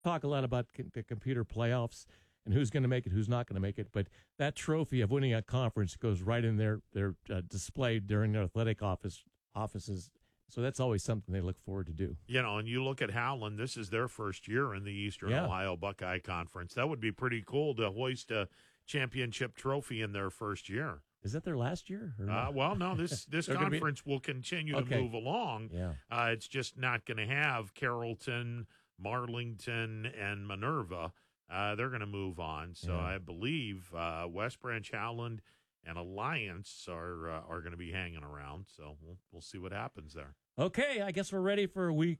talk a lot about the computer playoffs and who's going to make it, who's not going to make it. But that trophy of winning a conference goes right in their display during their athletic offices. So that's always something they look forward to do. And you look at Howland, this is their first year in the Eastern Ohio Buckeye Conference. That would be pretty cool to hoist a championship trophy in their first year. Is that their last year? Well, no, this conference will continue to move along. Yeah. It's just not going to have Carrollton, Marlington, and Minerva. They're going to move on. So I believe West Branch, Howland, and Alliance are going to be hanging around. So we'll see what happens there. Okay, I guess we're ready for Week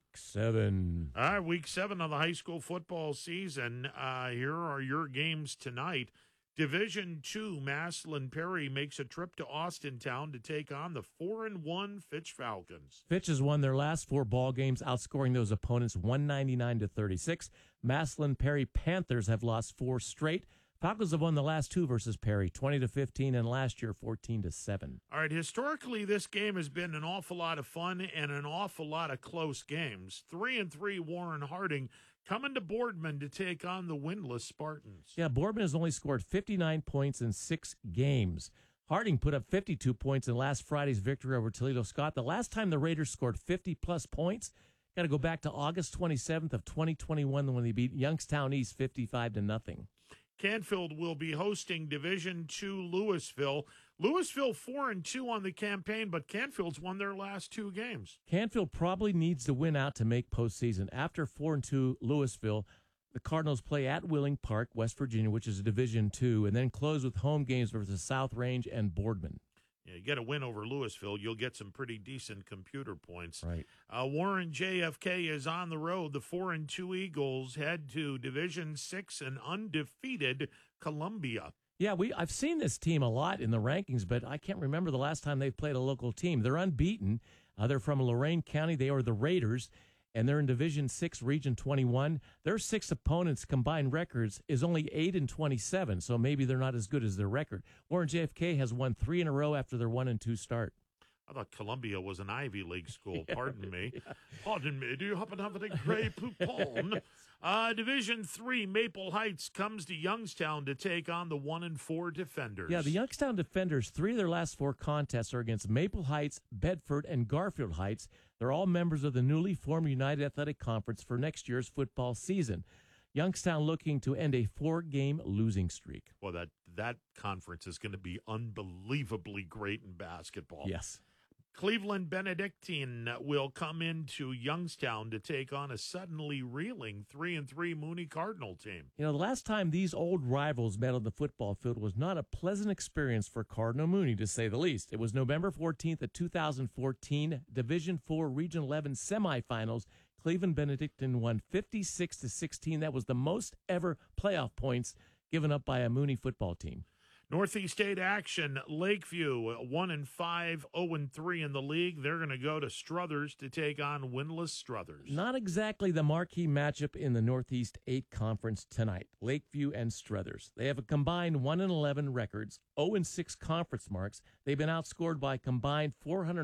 7. All right, Week 7 of the high school football season. Here are your games tonight. Division II, Massillon Perry makes a trip to Austintown to take on the 4-1 Fitch Falcons. Fitch has won their last 4 ball games, outscoring those opponents 199-36. Massillon Perry Panthers have lost 4 straight. Falcons have won the last 2 versus Perry, 20-15, and last year 14-7. All right, historically, this game has been an awful lot of fun and an awful lot of close games. 3-3 Warren Harding coming to Boardman to take on the winless Spartans. Yeah, Boardman has only scored 59 points in 6 games. Harding put up 52 points in last Friday's victory over Toledo Scott. The last time the Raiders scored 50-plus points, got to go back to August 27th of 2021 when they beat Youngstown East 55-0. Canfield will be hosting Division II Louisville. Louisville 4-2 on the campaign, but Canfield's won their last 2 games. Canfield probably needs to win out to make postseason. After 4-2 Louisville, the Cardinals play at Willing Park, West Virginia, which is a Division II, and then close with home games versus South Range and Boardman. Yeah, you get a win over Louisville, you'll get some pretty decent computer points. Right. Warren JFK is on the road. The 4-2 Eagles head to Division VI and undefeated Columbia. Yeah, I've seen this team a lot in the rankings, but I can't remember the last time they've played a local team. They're unbeaten. They're from Lorain County. They are the Raiders, and they're in Division VI, Region 21. Their 6 opponents' combined records is only 8-27, so maybe they're not as good as their record. Warren JFK has won 3 in a row after their 1-2 start. I thought Columbia was an Ivy League school. Pardon me. Yeah. Pardon me. Do you happen to have any Grey Poupon? Division III, Maple Heights comes to Youngstown to take on the 1-4 Defenders. Yeah, the Youngstown Defenders, 3 of their last 4 contests are against Maple Heights, Bedford, and Garfield Heights. They're all members of the newly formed United Athletic Conference for next year's football season. Youngstown looking to end a 4-game losing streak. Well, that conference is going to be unbelievably great in basketball. Yes. Cleveland Benedictine will come into Youngstown to take on a suddenly reeling 3-3 Mooney Cardinal team. You know, the last time these old rivals met on the football field was not a pleasant experience for Cardinal Mooney, to say the least. It was November 14th of 2014, Division IV Region 11 semifinals. Cleveland Benedictine won 56-16. That was the most ever playoff points given up by a Mooney football team. Northeast State action, Lakeview, 1-5, 0-3 in the league. They're going to go to Struthers to take on winless Struthers. Not exactly the marquee matchup in the Northeast 8 Conference tonight, Lakeview and Struthers. They have a combined 1-11 records, 0-6 conference marks. They've been outscored by a combined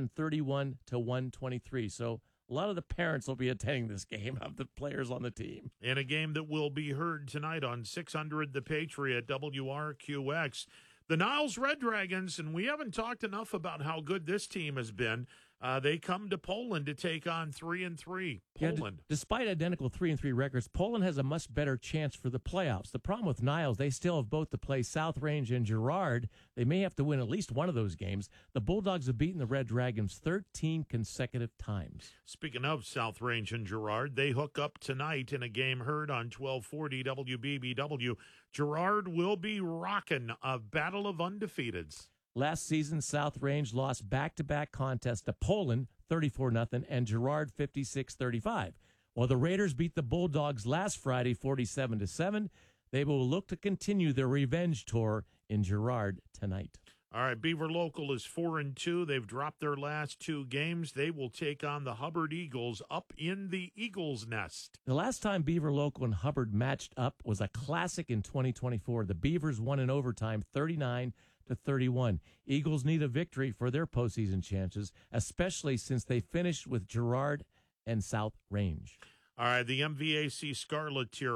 431-123. So a lot of the parents will be attending this game of the players on the team. In a game that will be heard tonight on 600 The Patriot, WRQX, the Niles Red Dragons, and we haven't talked enough about how good this team has been. They come to Poland to take on 3-3 Poland. Despite identical 3-3 records, Poland has a much better chance for the playoffs. The problem with Niles, they still have both to play South Range and Girard. They may have to win at least one of those games. The Bulldogs have beaten the Red Dragons 13 consecutive times. Speaking of South Range and Girard, they hook up tonight in a game heard on 1240 WBBW. Girard will be rocking a battle of undefeateds. Last season, South Range lost back-to-back contests to Poland, 34-0, and Girard, 56-35. While the Raiders beat the Bulldogs last Friday, 47-7, they will look to continue their revenge tour in Girard tonight. All right, Beaver Local is 4-2. They've dropped their last 2 games. They will take on the Hubbard Eagles up in the Eagles' Nest. The last time Beaver Local and Hubbard matched up was a classic in 2024. The Beavers won in overtime, 39-31. Eagles need a victory for their postseason chances, especially since they finished with Girard and South Range. All right, the MVAC Scarlet Tier